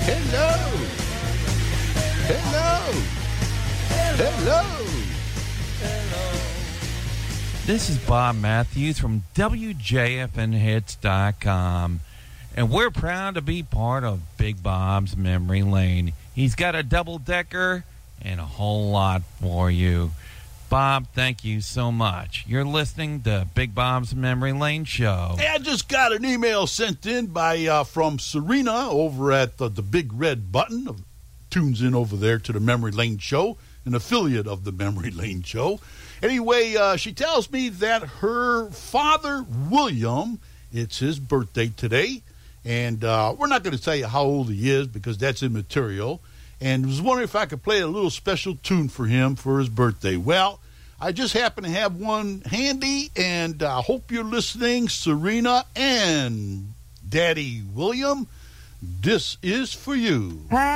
Hello. This is Bob Matthews from WJFNHits.com, and we're proud to be part of Big Bob's Memory Lane. He's got a double-decker and a whole lot for you. Bob, thank you so much. You're listening to Big Bob's Memory Lane Show. Hey, I just got an email sent in from Serena over at the Big Red Button. Tunes in over there to the Memory Lane Show, an affiliate of the Memory Lane Show. Anyway, she tells me that her father, William, it's his birthday today, and we're not going to tell you how old he is because that's immaterial, and was wondering if I could play a little special tune for him for his birthday. Well, I just happen to have one handy, and I hope you're listening, Serena and Daddy William. This is for you.